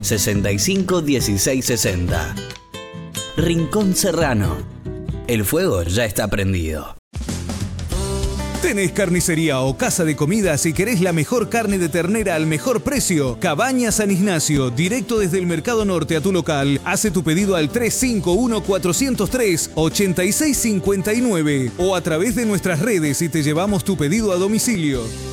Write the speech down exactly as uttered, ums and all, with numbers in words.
sesenta y cinco dieciséis sesenta. Rincón Serrano. El fuego ya está prendido. ¿Tenés carnicería o casa de comidas y querés la mejor carne de ternera al mejor precio? Cabaña San Ignacio, directo desde el Mercado Norte a tu local. Hace tu pedido al tres cinco uno cuatro cero tres ocho seis cinco nueve o a través de nuestras redes y te llevamos tu pedido a domicilio.